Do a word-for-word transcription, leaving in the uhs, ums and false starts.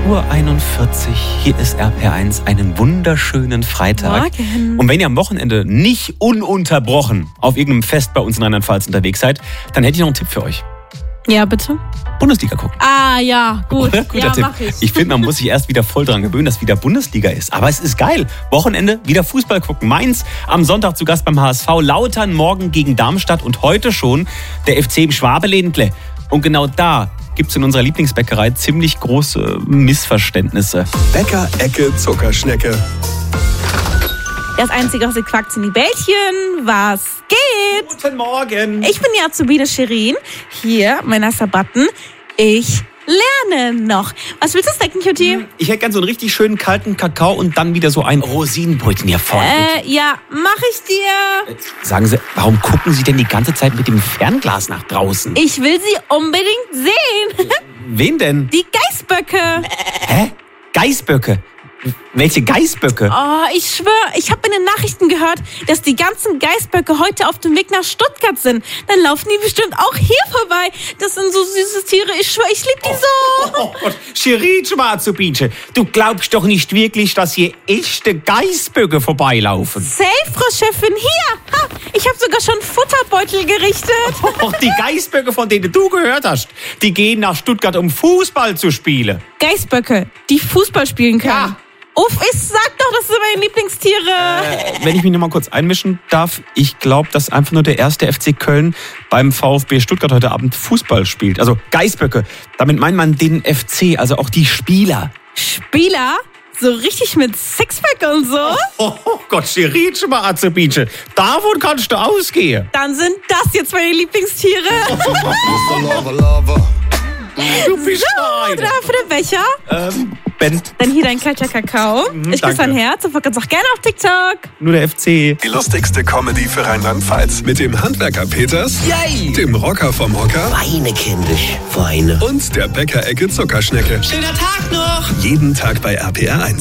Uhr einundvierzig. Hier ist R P R eins. Einen wunderschönen Freitag. Morgen. Und wenn ihr am Wochenende nicht ununterbrochen auf irgendeinem Fest bei uns in Rheinland-Pfalz unterwegs seid, dann hätte ich noch einen Tipp für euch. Ja, bitte. Bundesliga gucken. Ah, ja, gut. Oder? Guter ja, Tipp. mach ich. Ich finde, man muss sich erst wieder voll dran gewöhnen, dass wieder Bundesliga ist. Aber es ist geil. Wochenende wieder Fußball gucken. Mainz am Sonntag zu Gast beim H S V. Lautern morgen gegen Darmstadt und heute schon der F C im Schwabeländle. Und genau da gibt es in unserer Lieblingsbäckerei ziemlich große Missverständnisse. Bäcker Ecke Zuckerschnecke. Das Einzige, was ihr quackt, sind die Bällchen. Was geht? Guten Morgen. Ich bin die Azubine Shirin. Hier, mein erster Button. Ich lerne noch. Was willst du snacken, Cutie? Ich hätte gern so einen richtig schönen kalten Kakao und dann wieder so ein Rosinenbrötchen hier vorne. Äh, ja, mach ich dir. Sagen Sie, warum gucken Sie denn die ganze Zeit mit dem Fernglas nach draußen? Ich will sie unbedingt sehen. Wen denn? Die Geißböcke. Hä? Geißböcke? Welche Geißböcke? Oh, ich schwöre, ich habe in den Nachrichten gehört, dass die ganzen Geißböcke heute auf dem Weg nach Stuttgart sind. Dann laufen die bestimmt auch hier vorbei. Das sind so süße Tiere. Ich schwöre, ich liebe die so. Oh Gott, Shirin Schwarzubinche, du glaubst doch nicht wirklich, dass hier echte Geißböcke vorbeilaufen. Safe, Frau Chefin, hier. Ha, ich habe sogar schon Futterbeutel gerichtet. Och, die Geißböcke, von denen du gehört hast, die gehen nach Stuttgart, um Fußball zu spielen. Geißböcke, die Fußball spielen können. Ja. Uff, ich sag doch, das sind meine Lieblingstiere. Äh, wenn ich mich noch mal kurz einmischen darf, ich glaube, dass einfach nur der erste F C Köln beim VfB Stuttgart heute Abend Fußball spielt. Also Geißböcke, damit meint man den F C, also auch die Spieler. Spieler? So richtig mit Sixpack und so? Oh, oh Gott, Shirin Schwarzubinche, davon kannst du ausgehen. Dann sind das jetzt meine Lieblingstiere. Du bist So, eine. da für den Becher. Ähm, Ben, Dann hier dein kalter Kakao. Ich küsse danke. dein Herz und folgt uns auch gerne auf TikTok. nur der F C. Die lustigste Comedy für Rheinland-Pfalz. Mit dem Handwerker Peters, Yay! dem Rocker vom Hocker Weine, kindisch, Weine. und der Bäcker Ecke Zuckerschnecke. Schöner Tag noch! Jeden Tag bei R P R eins.